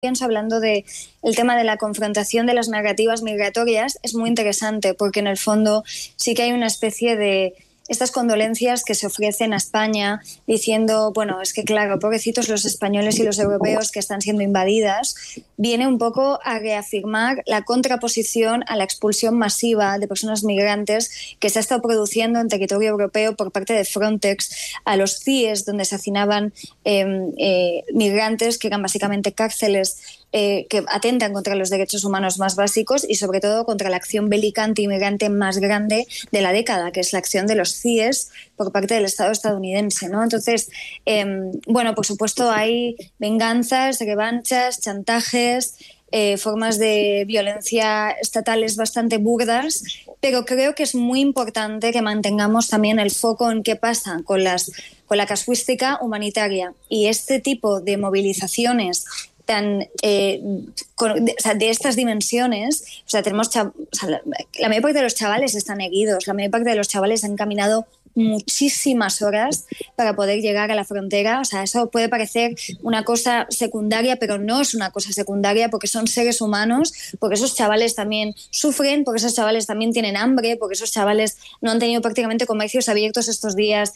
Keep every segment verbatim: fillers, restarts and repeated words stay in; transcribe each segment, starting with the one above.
pienso, hablando de el tema de la confrontación de las narrativas migratorias, es muy interesante porque en el fondo sí que hay una especie de estas condolencias que se ofrecen a España diciendo, bueno, es que claro, pobrecitos los españoles y los europeos que están siendo invadidas, viene un poco a reafirmar la contraposición a la expulsión masiva de personas migrantes que se ha estado produciendo en territorio europeo por parte de Frontex a los C I Es, donde se hacinaban eh, eh, migrantes que eran básicamente cárceles Eh, que atentan contra los derechos humanos más básicos y sobre todo contra la acción bélica anti-inmigrante más grande de la década, que es la acción de los C I Es por parte del Estado estadounidense, ¿no? Entonces, eh, bueno, por supuesto hay venganzas, revanchas, chantajes, eh, formas de violencia estatales bastante burdas, pero creo que es muy importante que mantengamos también el foco en qué pasa con, las, con la casuística humanitaria y este tipo de movilizaciones tan, eh, con, de, o sea, de estas dimensiones. O sea, tenemos chav- o sea, la, la mayor parte de los chavales están heridos, la mayor parte de los chavales han caminado muchísimas horas para poder llegar a la frontera. O sea, eso puede parecer una cosa secundaria, pero no es una cosa secundaria porque son seres humanos, porque esos chavales también sufren, porque esos chavales también tienen hambre, porque esos chavales no han tenido prácticamente comercios abiertos estos días.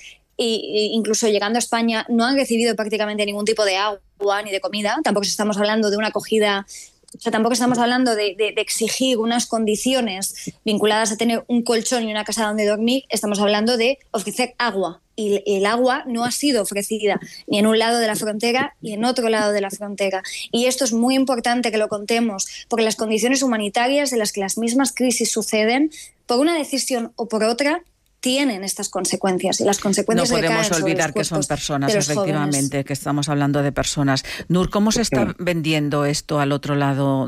Y incluso llegando a España no han recibido prácticamente ningún tipo de agua ni de comida. Tampoco estamos hablando de una acogida, o sea, tampoco estamos hablando de, de, de exigir unas condiciones vinculadas a tener un colchón y una casa donde dormir. Estamos hablando de ofrecer agua. Y el agua no ha sido ofrecida ni en un lado de la frontera ni en otro lado de la frontera. Y esto es muy importante que lo contemos, porque las condiciones humanitarias en las que las mismas crisis suceden, por una decisión o por otra, tienen estas consecuencias y las consecuencias no podemos recaen olvidar sobre los que son personas, de los efectivamente, jóvenes. que estamos hablando de personas. Nur, ¿cómo se está sí. vendiendo esto al otro lado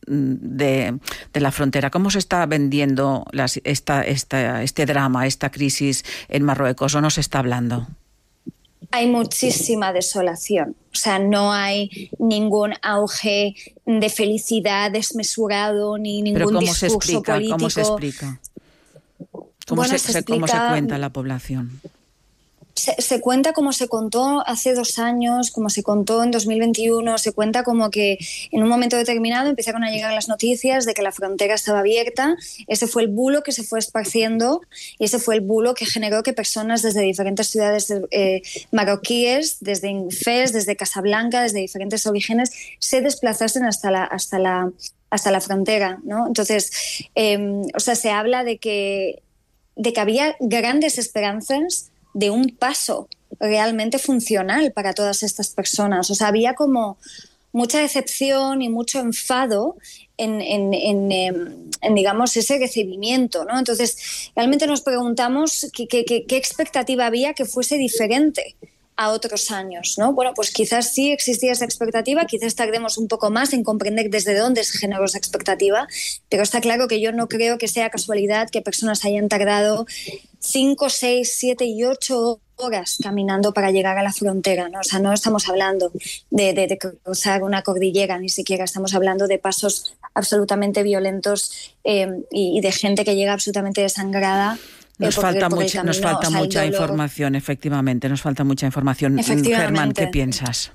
de, de la frontera? ¿Cómo se está vendiendo las, esta, esta, este drama, esta crisis en Marruecos? ¿O no se está hablando? Hay muchísima desolación. O sea, no hay ningún auge de felicidad desmesurado ni ningún ¿Pero cómo discurso se explica, político. ¿Cómo se explica? ¿Cómo, bueno, se, se se, explica, ¿Cómo se cuenta a la población? Se, se cuenta como se contó hace dos años, como se contó en dos mil veintiuno, se cuenta como que en un momento determinado empezaron a llegar las noticias de que la frontera estaba abierta. Ese fue el bulo que se fue esparciendo y ese fue el bulo que generó que personas desde diferentes ciudades eh, marroquíes, desde Fez, desde Casablanca, desde diferentes orígenes, se desplazasen hasta la, hasta la, hasta la frontera, ¿no? Entonces, eh, o sea, se habla de que de que había grandes esperanzas de un paso realmente funcional para todas estas personas. O sea, había como mucha decepción y mucho enfado en, en, en, en digamos, ese recibimiento, ¿no? Entonces, realmente nos preguntamos qué, qué, qué expectativa había que fuese diferente a otros años, ¿no? Bueno, pues quizás sí existía esa expectativa, quizás tardemos un poco más en comprender desde dónde se generó esa expectativa, pero está claro que yo no creo que sea casualidad que personas hayan tardado cinco, seis, siete y ocho horas caminando para llegar a la frontera, ¿no? O sea, no estamos hablando de, de, de cruzar una cordillera, ni siquiera estamos hablando de pasos absolutamente violentos eh, y, y de gente que llega absolutamente desangrada. Nos por, falta, por mucha, camino, nos falta o sea, mucha información, efectivamente, nos falta mucha información. Germán, ¿qué piensas?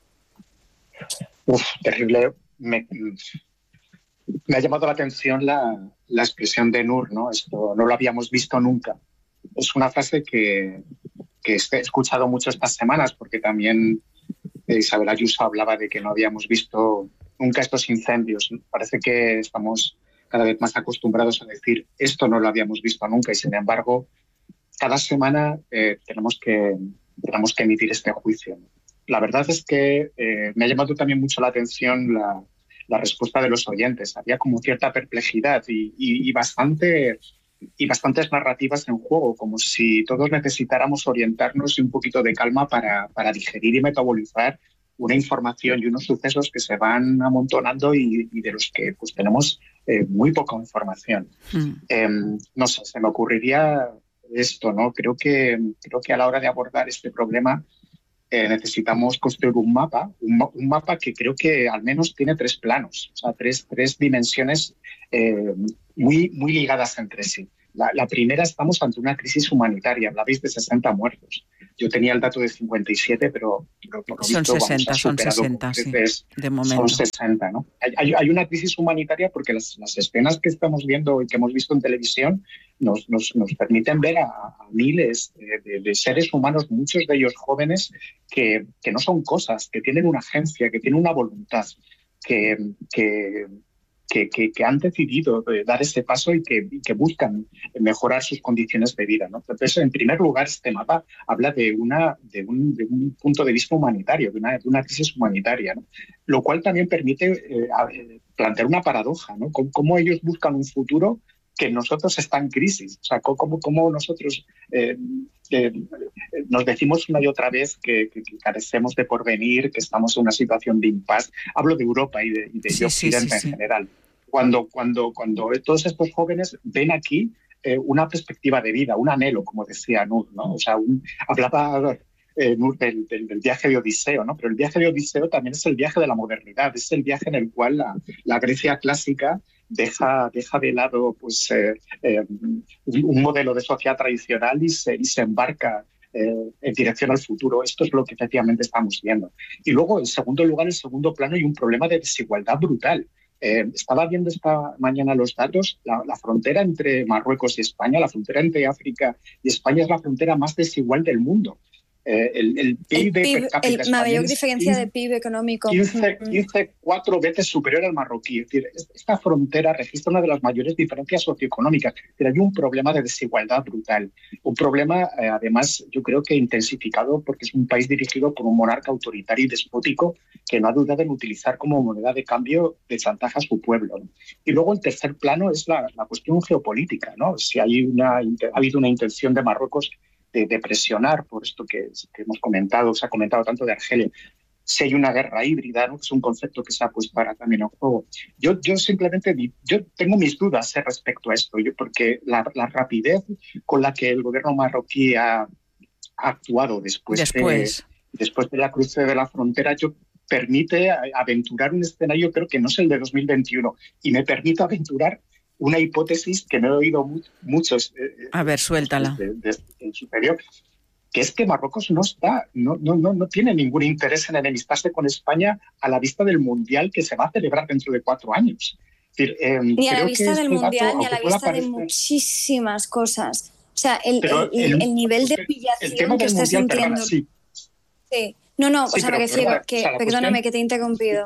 Uf, terrible. Me, me ha llamado la atención la, la expresión de Nur, ¿no? Esto no lo habíamos visto nunca. Es una frase que, que he escuchado mucho estas semanas, porque también Isabel Ayuso hablaba de que no habíamos visto nunca estos incendios. Parece que estamos cada vez más acostumbrados a decir esto no lo habíamos visto nunca y, sin embargo, cada semana eh, tenemos, que, tenemos que emitir este juicio. La verdad es que eh, me ha llamado también mucho la atención la, la respuesta de los oyentes. Había como cierta perplejidad y, y, y, bastante, y bastantes narrativas en juego, como si todos necesitáramos orientarnos y un poquito de calma para, para digerir y metabolizar una información y unos sucesos que se van amontonando y, y de los que pues tenemos eh, muy poca información. Mm. Eh, no sé, se me ocurriría esto, ¿no? Creo que, creo que a la hora de abordar este problema eh, necesitamos construir un mapa, un, un mapa que creo que al menos tiene tres planos, o sea, tres, tres dimensiones eh, muy, muy ligadas entre sí. La, la primera, estamos ante una crisis humanitaria. Hablabais de sesenta muertos. Yo tenía el dato de cincuenta y siete, pero, pero por lo son visto sesenta, vamos, son sesenta, sí, de momento. Son sesenta, ¿no? Hay, hay una crisis humanitaria porque las, las escenas que estamos viendo y que hemos visto en televisión nos, nos, nos permiten ver a, a miles de, de, de seres humanos, muchos de ellos jóvenes, que, que no son cosas, que tienen una agencia, que tienen una voluntad, que... que Que, que, que han decidido dar ese paso y que, y que buscan mejorar sus condiciones de vida, ¿no? Entonces, en primer lugar, este mapa habla de, una, de, un, de un punto de vista humanitario, de una, de una crisis humanitaria, ¿no? Lo cual también permite eh, plantear una paradoja, ¿no? Cómo, cómo ellos buscan un futuro que nosotros está en crisis. O sea, cómo, cómo nosotros eh, eh, nos decimos una y otra vez que, que, que carecemos de porvenir, que estamos en una situación de impasse. Hablo de Europa y de, y de sí, Occidente sí, sí, en sí. general. Cuando, cuando, cuando todos estos jóvenes ven aquí eh, una perspectiva de vida, un anhelo, como decía Nur, ¿no? O sea, un, hablaba eh, Nur del, del, del viaje de Odiseo, ¿no? Pero el viaje de Odiseo también es el viaje de la modernidad, es el viaje en el cual la, la Grecia clásica deja, deja de lado pues, eh, eh, un modelo de sociedad tradicional y se, y se embarca eh, en dirección al futuro. Esto es lo que efectivamente estamos viendo. Y luego, en segundo lugar, en segundo plano, hay un problema de desigualdad brutal. Eh, estaba viendo esta mañana los datos, la, la frontera entre Marruecos y España, la frontera entre África y España es la frontera más desigual del mundo. Eh, el, el P I B el P I B, per cápita el mayor es diferencia quince, de P I B económico. quince, quince, cuatro veces superior al marroquí. Es decir, esta frontera registra una de las mayores diferencias socioeconómicas. Pero hay un problema de desigualdad brutal. Un problema, eh, además, yo creo que intensificado porque es un país dirigido por un monarca autoritario y despótico que no ha dudado en utilizar como moneda de cambio de chantaje a su pueblo, ¿no? Y luego el tercer plano es la, la cuestión geopolítica, ¿no? Si hay una, ha habido una intención de Marruecos De, de presionar por esto que, que hemos comentado, se ha comentado tanto de Argelia, si hay una guerra híbrida, ¿no? Que es un concepto que se ha puesto ahora también en juego. Yo, yo simplemente yo tengo mis dudas eh, respecto a esto, yo, porque la, la rapidez con la que el gobierno marroquí ha, ha actuado después, después. De, después de la cruce de la frontera, yo permite aventurar un escenario, creo que no es el de dos mil veintiuno, y me permite aventurar una hipótesis que no he oído mu- muchos eh, a ver, suéltala de, de, de superior, que es que Marruecos no está, no, no, no, no tiene ningún interés en enemistarse con España a la vista del Mundial que se va a celebrar dentro de cuatro años. Es decir, eh, ni a la vista del Mundial, dato, ni a la vista parecer... de muchísimas cosas. O sea, el, el, el, el nivel de humillación que está sintiendo. Perdona, sí. Sí. No, no, sí, o sea, me refiero perdona, que, o sea, perdóname cuestión... que te he interrumpido.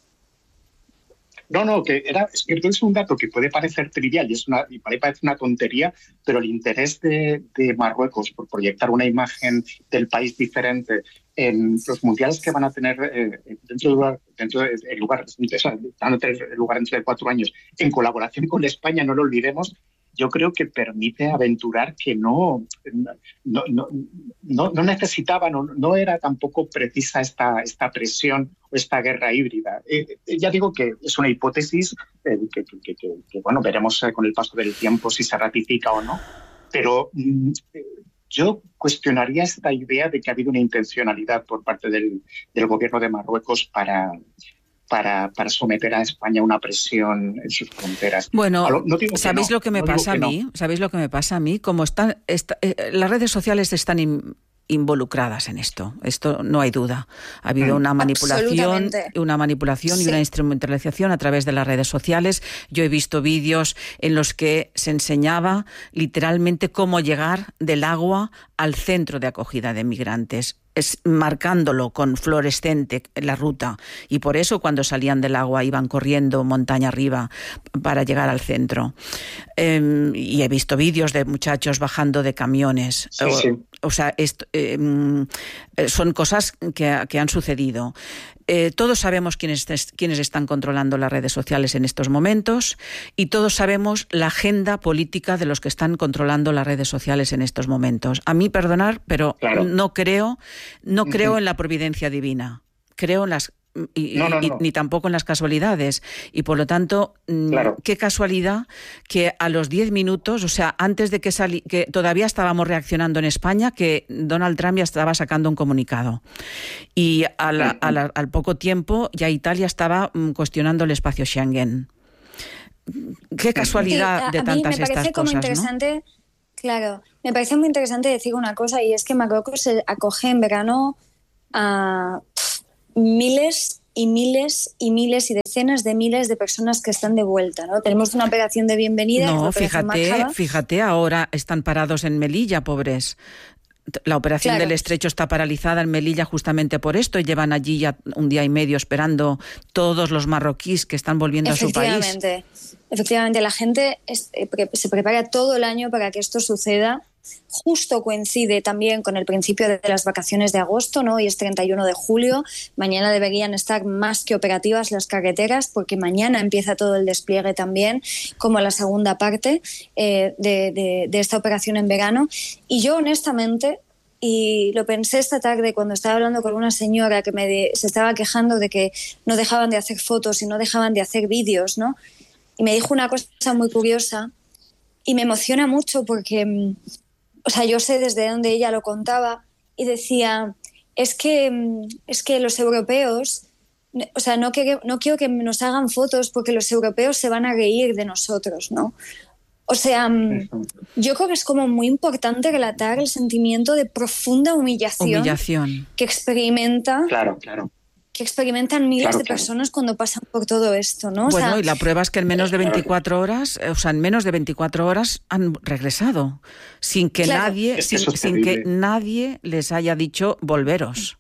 No, no, que era, es que es un dato que puede parecer trivial y, es una, y parece una tontería, pero el interés de, de Marruecos por proyectar una imagen del país diferente en los mundiales que van a tener eh, dentro de lugar, dentro de, de lugar, o sea, van a tener lugar dentro de cuatro años, en colaboración con España, no lo olvidemos, yo creo que permite aventurar que no, no, no, no, no necesitaba, no, no era tampoco precisa esta, esta presión o esta guerra híbrida. Eh, ya digo que es una hipótesis eh, que, que, que, que, bueno, veremos eh, con el paso del tiempo si se ratifica o no, pero mm, yo cuestionaría esta idea de que ha habido una intencionalidad por parte del, del gobierno de Marruecos para... Para, para someter a España a una presión en sus fronteras. Bueno, no ¿sabéis no, lo que me no pasa a mí? No. ¿Sabéis lo que me pasa a mí? Como están, está, eh, las redes sociales están in, involucradas en esto. Esto no hay duda. Ha habido una manipulación, una manipulación sí. y una instrumentalización a través de las redes sociales. Yo he visto vídeos en los que se enseñaba literalmente cómo llegar del agua al centro de acogida de migrantes. Es marcándolo con fluorescente la ruta, y por eso cuando salían del agua iban corriendo montaña arriba para llegar al centro. Eh, y he visto vídeos de muchachos bajando de camiones. Sí, sí. O, o sea, esto, eh, son cosas que, que han sucedido. Eh, todos sabemos quiénes, quiénes están controlando las redes sociales en estos momentos, y todos sabemos la agenda política de los que están controlando las redes sociales en estos momentos. A mí, perdonar, pero claro. no creo, no creo uh-huh. en la providencia divina. Creo en las Y, no, no, no. Y, ni tampoco en las casualidades, y por lo tanto claro. qué casualidad que a los diez minutos, o sea, antes de que salí, que todavía estábamos reaccionando en España, que Donald Trump ya estaba sacando un comunicado, y a la, a la, al poco tiempo ya Italia estaba cuestionando el espacio Schengen. Qué casualidad sí, a, de a tantas mí me estas parece como cosas, interesante, ¿no? Claro, me parece muy interesante decir una cosa, y es que Marruecos se acoge en verano a pff, miles y miles y miles y decenas de miles de personas que están de vuelta, ¿no? Tenemos una operación de bienvenida, que es la No, operación fíjate, Marhaba. fíjate, ahora están parados en Melilla, pobres. La operación Claro. del Estrecho está paralizada en Melilla justamente por esto, y llevan allí ya un día y medio esperando todos los marroquíes que están volviendo a su país. Efectivamente, efectivamente, la gente es, eh, pre- se prepara todo el año para que esto suceda. Justo coincide también con el principio de las vacaciones de agosto, ¿no? Hoy es treinta y uno de julio. Mañana deberían estar más que operativas las carreteras, porque mañana empieza todo el despliegue también, como la segunda parte eh, de, de, de esta operación en verano. Y yo, honestamente, y lo pensé esta tarde cuando estaba hablando con una señora que me de, se estaba quejando de que no dejaban de hacer fotos y no dejaban de hacer vídeos, ¿no? Y me dijo una cosa muy curiosa y me emociona mucho porque... O sea, yo sé desde dónde ella lo contaba y decía, es que, es que los europeos, o sea, no, que, no quiero que nos hagan fotos porque los europeos se van a reír de nosotros, ¿no? O sea, yo creo que es como muy importante relatar el sentimiento de profunda humillación, Humillación. que experimenta... Claro, claro. que experimentan miles Claro, de claro. personas cuando pasan por todo esto, ¿no? Bueno, o sea, y la prueba es que en menos de veinticuatro horas, o sea, en menos de veinticuatro horas han regresado, sin que Claro. nadie, Es que sin, eso es sin que terrible. nadie les haya dicho volveros.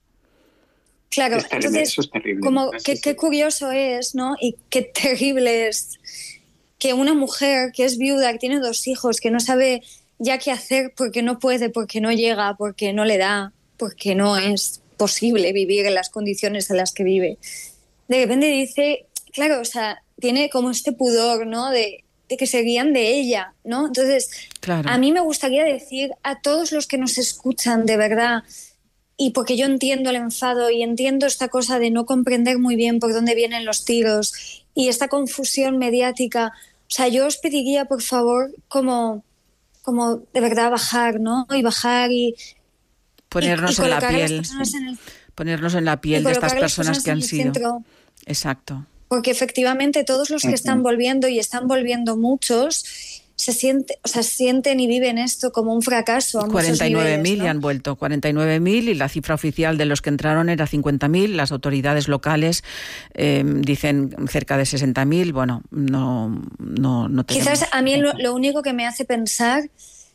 Claro, Es terrible, entonces, eso es terrible. como Sí, qué, sí. qué curioso es, ¿no? Y qué terrible es que una mujer que es viuda, que tiene dos hijos, que no sabe ya qué hacer porque no puede, porque no llega, porque no le da, porque no es posible vivir en las condiciones en las que vive. De repente dice, claro, o sea, tiene como este pudor, ¿no? De, de que se guían de ella, ¿no? Entonces, Claro. a mí me gustaría decir a todos los que nos escuchan, de verdad, y porque yo entiendo el enfado y entiendo esta cosa de no comprender muy bien por dónde vienen los tiros y esta confusión mediática, o sea, yo os pediría, por favor, como, como de verdad bajar, ¿no? Y bajar y... Ponernos y, y en la colocar a las piel, personas en el, ponernos en la y piel de estas colocar a las personas personas que en han el sido. centro. Exacto. Porque efectivamente todos los que están volviendo, y están volviendo muchos, se siente, o sea, sienten y viven esto como un fracaso a muchos cuarenta y nueve mil niveles, ¿no? y han vuelto, cuarenta y nueve mil, y la cifra oficial de los que entraron era cincuenta mil. Las autoridades locales eh, dicen cerca de sesenta mil. Bueno, no, no, no tenemos. Quizás a mí lo, lo único que me hace pensar,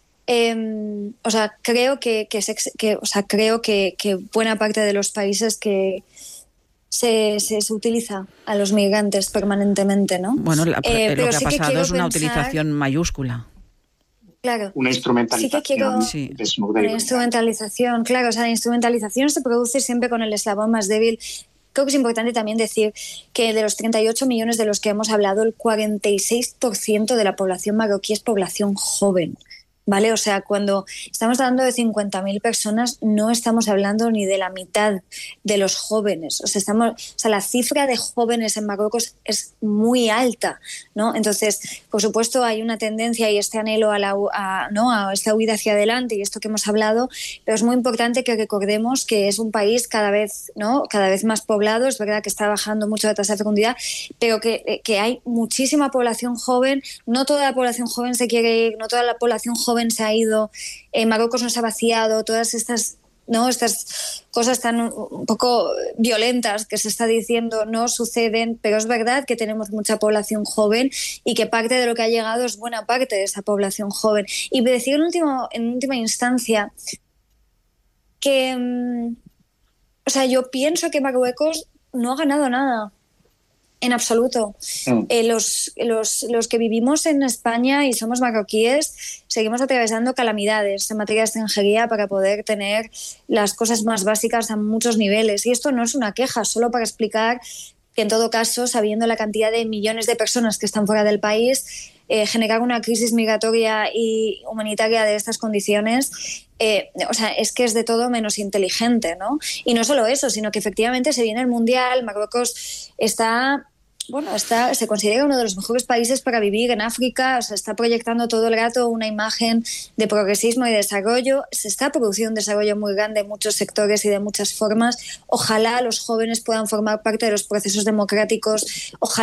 eh, o sea, creo que, que, se, que o sea, creo que, que buena parte de los países que Se, se, se utiliza a los migrantes permanentemente, ¿no? Bueno, la, eh, lo pero que ha sí que pasado es una pensar, utilización mayúscula. Claro. Una instrumentalización. Sí que quiero Sí. desnuda y una instrumentalización, claro. O sea, la instrumentalización se produce siempre con el eslabón más débil. Creo que es importante también decir que de los treinta y ocho millones de los que hemos hablado, el cuarenta y seis por ciento de la población marroquí es población joven. ¿Vale? O sea, cuando estamos hablando de cincuenta mil personas, no estamos hablando ni de la mitad de los jóvenes. O sea, estamos, o sea, la cifra de jóvenes en Marruecos es muy alta, ¿no? Entonces, por supuesto, hay una tendencia y este anhelo a, la, a, ¿no? a esta huida hacia adelante y esto que hemos hablado, pero es muy importante que recordemos que es un país cada vez, ¿no? cada vez más poblado. Es verdad que está bajando mucho la tasa de fecundidad, pero que, que hay muchísima población joven. No toda la población joven se quiere ir, no toda la población joven se ha ido, eh, Marruecos nos ha vaciado, todas estas, ¿no? estas cosas tan un poco violentas que se está diciendo no suceden, pero es verdad que tenemos mucha población joven y que parte de lo que ha llegado es buena parte de esa población joven. Y decir en, último, en última instancia que, um, o sea, yo pienso que Marruecos no ha ganado nada. En absoluto. Mm. Eh, los, los, los que vivimos en España y somos marroquíes seguimos atravesando calamidades en materia de extranjería para poder tener las cosas más básicas a muchos niveles. Y esto no es una queja, solo para explicar que en todo caso, sabiendo la cantidad de millones de personas que están fuera del país, eh, generar una crisis migratoria y humanitaria de estas condiciones... Eh, o sea, es que es de todo menos inteligente, ¿no? Y no solo eso, sino que efectivamente se viene el Mundial, Marruecos está, bueno, está, se considera uno de los mejores países para vivir en África, o sea, está proyectando todo el rato una imagen de progresismo y desarrollo, se está produciendo un desarrollo muy grande en muchos sectores y de muchas formas. Ojalá los jóvenes puedan formar parte de los procesos democráticos, ojalá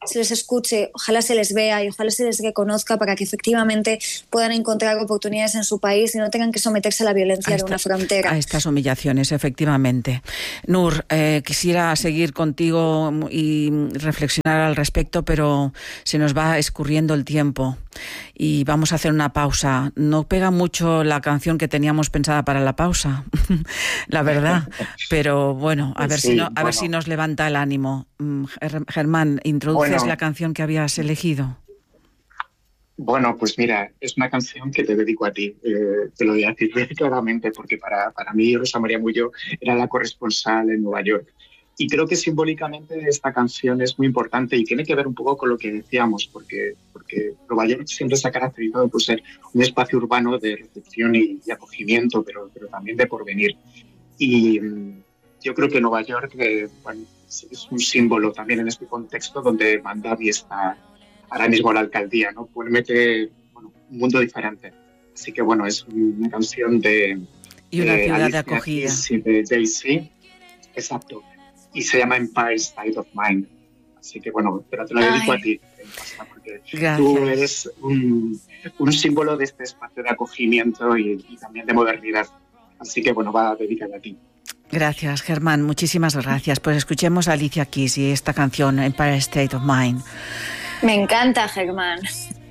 se les escuche, ojalá se les vea y ojalá se les reconozca para que efectivamente puedan encontrar oportunidades en su país y no tengan que someterse a la violencia de una frontera. A estas humillaciones, efectivamente. Nur, eh, quisiera seguir contigo y reflexionar al respecto, pero se nos va escurriendo el tiempo y vamos a hacer una pausa. No pega mucho la canción que teníamos pensada para la pausa, la verdad, pero bueno, a ver, sí, si, no, a bueno. ver si nos levanta el ánimo. Germán, ¿introduces bueno, la canción que habías elegido? Bueno, pues mira, es una canción que te dedico a ti, eh, te lo voy a decir claramente, porque para, para mí Rosa María Mullo era la corresponsal en Nueva York. Y creo que simbólicamente esta canción es muy importante y tiene que ver un poco con lo que decíamos, porque, porque Nueva York siempre se ha caracterizado por ser un espacio urbano de recepción y, y acogimiento, pero, pero también de porvenir. Y yo creo que Nueva York eh, bueno, es un símbolo también en este contexto donde Mandavi está ahora mismo en la alcaldía, ¿no? Pues mete bueno, un mundo diferente. Así que bueno, es una canción de... Y una de ciudad Alicia de acogida. Keys, de Jay-Z, exacto. Y se llama Empire State of Mind. Así que bueno, pero te lo dedico Ay. a ti, porque Gracias. tú eres un, un símbolo de este espacio de acogimiento y, y también de modernidad. Así que bueno, va dedicada a ti. Gracias, Germán. Muchísimas gracias. Pues escuchemos a Alicia Keys y esta canción, Empire State of Mind. Me encanta, Germán.